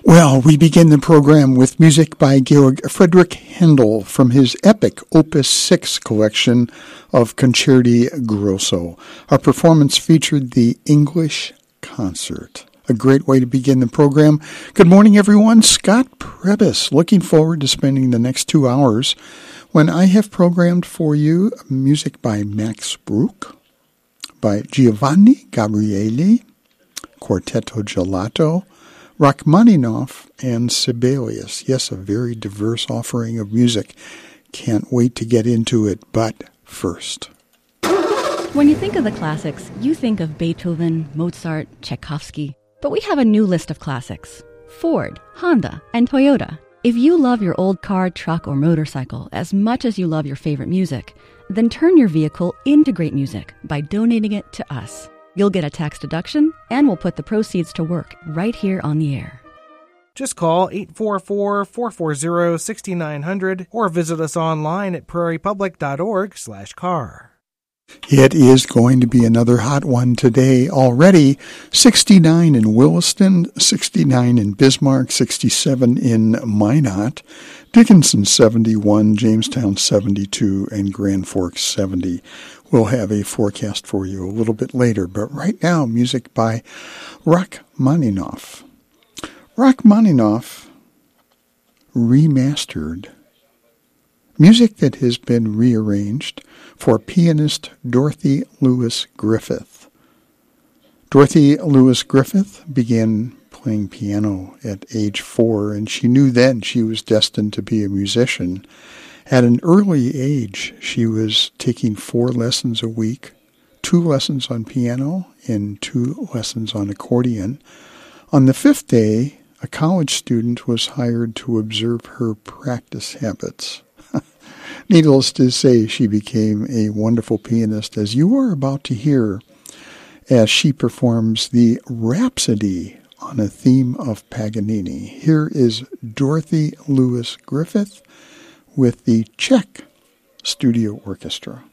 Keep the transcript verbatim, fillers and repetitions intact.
Well, we begin the program with music by Georg Friedrich Händel from his epic Opus six collection of Concerti Grosso. Our performance featured the English Concert. A great way to begin the program. Good morning, everyone. Scott Prebis, looking forward to spending the next two hours when I have programmed for you music by Max Bruch, by Giovanni Gabrieli, Quartetto Gelato, Rachmaninoff, and Sibelius. Yes, a very diverse offering of music. Can't wait to get into it, but first. When you think of the classics, you think of Beethoven, Mozart, Tchaikovsky. But we have a new list of classics. Ford, Honda, and Toyota. If you love your old car, truck, or motorcycle as much as you love your favorite music, then turn your vehicle into great music by donating it to us. You'll get a tax deduction, and we'll put the proceeds to work right here on the air. Just call eight four four, four four zero, six nine zero zero or visit us online at prairiepublic.org slash car. It is going to be another hot one today already. sixty-nine in Williston, sixty-nine in Bismarck, sixty-seven in Minot, Dickinson seventy-one, Jamestown seventy-two, and Grand Forks seventy. We'll have a forecast for you a little bit later, but right now, music by Rachmaninoff. Rachmaninoff remastered music that has been rearranged for pianist Dorothy Lewis Griffith. Dorothy Lewis Griffith began playing piano at age four, and she knew then she was destined to be a musician. At an early age, she was taking four lessons a week, two lessons on piano and two lessons on accordion. On the fifth day, a college student was hired to observe her practice habits. Needless to say, she became a wonderful pianist, as you are about to hear, as she performs the Rhapsody on a theme of Paganini. Here is Dorothy Lewis Griffith with the Czech Studio Orchestra.